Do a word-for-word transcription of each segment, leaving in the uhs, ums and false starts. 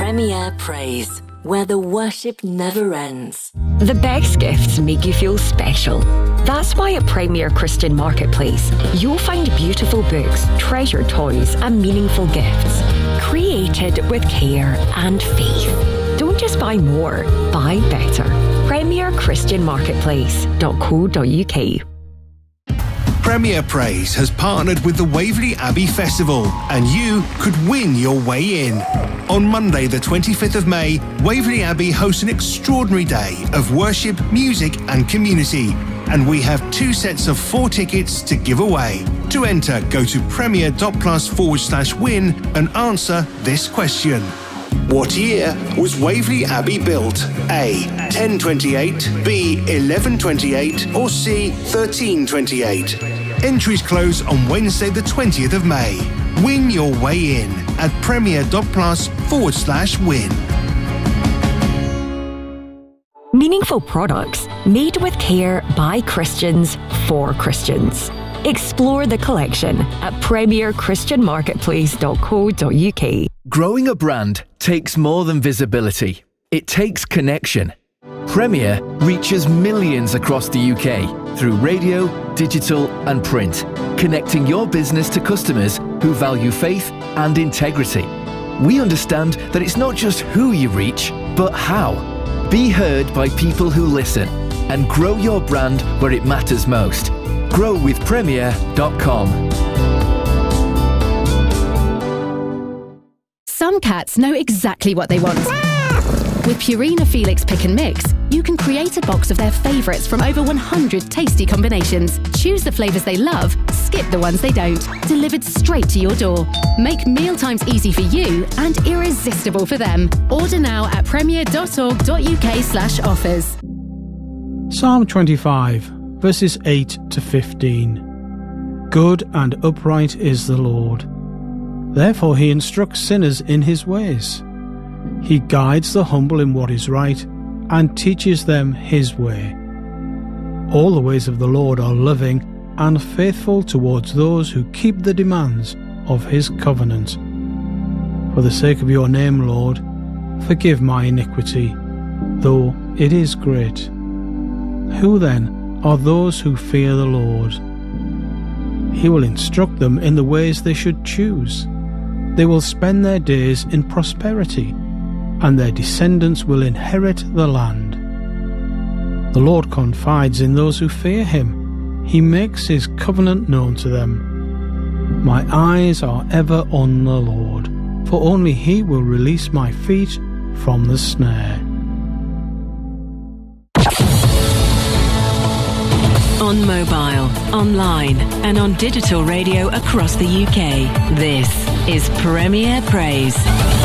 Premier Praise, where the worship never ends. The best gifts make you feel special. That's why at Premier Christian Marketplace, you'll find beautiful books, treasured toys, and meaningful gifts, created with care and faith. Don't just buy more, buy better. Premier Christian Marketplace dot co dot uk. Premier Praise has partnered with the Waverley Abbey Festival, and you could win your way in. On Monday, the twenty-fifth of May, Waverley Abbey hosts an extraordinary day of worship, music and community. And we have two sets of four tickets to give away. To enter, go to premier.plus forward slash win and answer this question. What year was Waverley Abbey built? A. ten twenty-eight, B. eleven twenty-eight, or C. thirteen twenty-eight? Entries close on Wednesday the twentieth of May. Win your way in at premier.plus forward slash win. Meaningful products made with care by Christians for Christians. Explore the collection at premier christian marketplace dot co dot uk. Growing a brand takes more than visibility. It takes connection. Premier reaches millions across the U K through radio, digital and print, connecting your business to customers who value faith and integrity. We understand that it's not just who you reach, but how. Be heard by people who listen and grow your brand where it matters most. grow with premier dot com. Some cats know exactly what they want. With Purina Felix Pick and Mix, you can create a box of their favourites from over one hundred tasty combinations. Choose the flavours they love, skip the ones they don't. Delivered straight to your door. Make mealtimes easy for you and irresistible for them. Order now at premier.org.uk slash offers. Psalm twenty-five, verses eight to fifteen. Good and upright is the Lord. Therefore he instructs sinners in his ways. He guides the humble in what is right and teaches them his way. All the ways of the Lord are loving and faithful towards those who keep the demands of his covenant. For the sake of your name, Lord, forgive my iniquity, though it is great. Who then are those who fear the Lord? He will instruct them in the ways they should choose. They will spend their days in prosperity, and their descendants will inherit the land. The Lord confides in those who fear him. He makes his covenant known to them. My eyes are ever on the Lord, for only he will release my feet from the snare. On mobile, online and on digital radio across the U K, this is Premier Praise.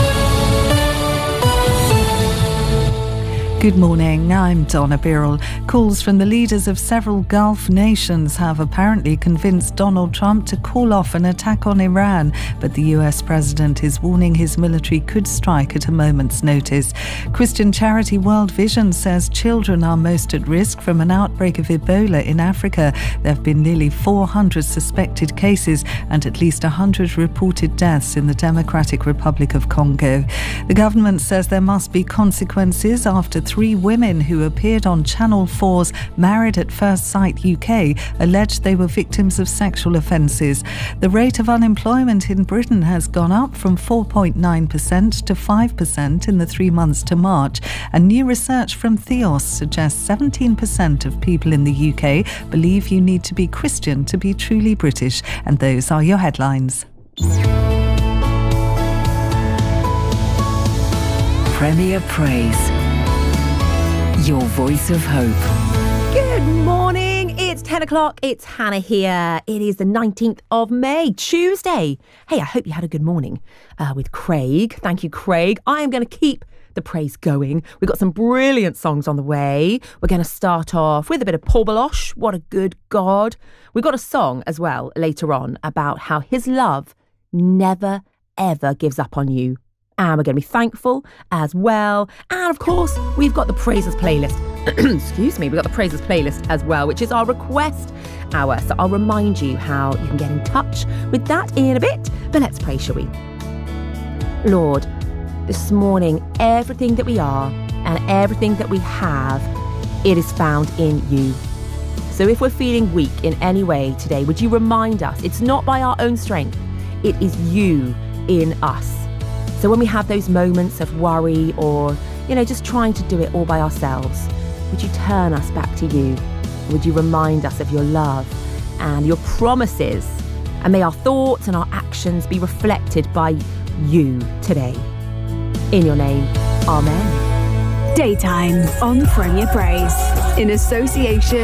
Good morning, I'm Donna Birrell. Calls from the leaders of several Gulf nations have apparently convinced Donald Trump to call off an attack on Iran, but the U S president is warning his military could strike at a moment's notice. Christian charity World Vision says children are most at risk from an outbreak of Ebola in Africa. There have been nearly four hundred suspected cases and at least one hundred reported deaths in the Democratic Republic of Congo. The government says there must be consequences after three women who appeared on Channel four's Married at First Sight U K alleged they were victims of sexual offences. The rate of unemployment in Britain has gone up from four point nine percent to five percent in the three months to March. And new research from Theos suggests seventeen percent of people in the U K believe you need to be Christian to be truly British. And those are your headlines. Premier Praise, your voice of hope. Good morning. It's ten o'clock. It's Hannah here. It is the nineteenth of May, Tuesday. Hey, I hope you had a good morning uh, with Craig. Thank you, Craig. I am going to keep the praise going. We've got some brilliant songs on the way. We're going to start off with a bit of Paul Baloche. What a good God. We've got a song as well later on about how his love never, ever gives up on you. And we're going to be thankful as well. And of course, we've got the Praises playlist. Excuse me, we've got the Praises playlist as well, which is our request hour. So I'll remind you how you can get in touch with that in a bit. But let's pray, shall we? Lord, This morning, everything that we are and everything that we have, it is found in you. So if we're feeling weak in any way today, would you remind us it's not by our own strength, it is you in us. So when we have those moments of worry or, you know, just trying to do it all by ourselves, would you turn us back to you? Would you remind us of your love and your promises? And may our thoughts and our actions be reflected by you today. In your name, amen. Daytime on Premier Praise, in association